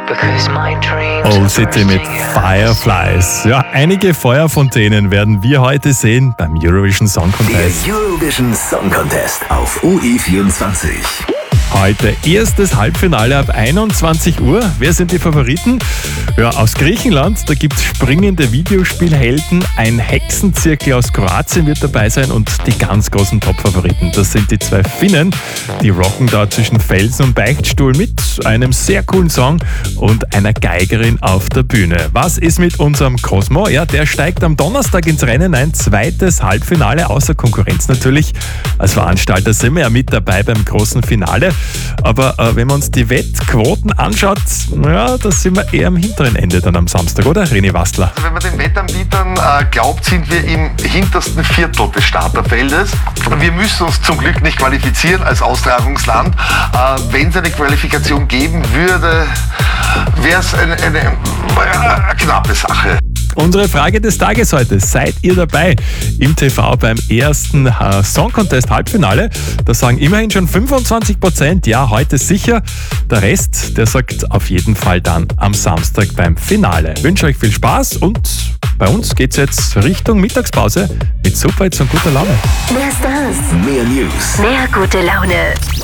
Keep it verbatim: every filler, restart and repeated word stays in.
Old City mit Fireflies. Ja, einige Feuerfontänen werden wir heute sehen beim Eurovision Song Contest. Der Eurovision Song Contest auf U E vierundzwanzig. Heute erstes Halbfinale ab einundzwanzig Uhr. Wer sind die Favoriten? Ja, aus Griechenland, da gibt es springende Videospielhelden. Ein Hexenzirkel aus Kroatien wird dabei sein und die ganz großen Top-Favoriten. Das sind die zwei Finnen. Die rocken da zwischen Felsen und Beichtstuhl mit einem sehr coolen Song und einer Geigerin auf der Bühne. Was ist mit unserem Cosmo? Ja, der steigt am Donnerstag ins Rennen. Ein zweites Halbfinale, außer Konkurrenz natürlich. Als Veranstalter sind wir ja mit dabei beim großen Finale. Aber äh, wenn man uns die Wettquoten anschaut, ja, da sind wir eher am hinteren Ende dann am Samstag, oder René Wastler? Also wenn man den Wettanbietern äh, glaubt, sind wir im hintersten Viertel des Starterfeldes. Wir müssen uns zum Glück nicht qualifizieren als Austragungsland. Äh, wenn es eine Qualifikation geben würde, wäre es eine, eine, eine knappe Sache. Unsere Frage des Tages heute. Seid ihr dabei im T V beim ersten äh, Song Contest Halbfinale? Da sagen immerhin schon fünfundzwanzig Prozent ja, heute sicher. Der Rest, der sagt auf jeden Fall dann am Samstag beim Finale. Ich wünsche euch viel Spaß und bei uns geht's jetzt Richtung Mittagspause mit Super Hits und guter Laune. Mehr Stars, Mehr News. mehr gute Laune.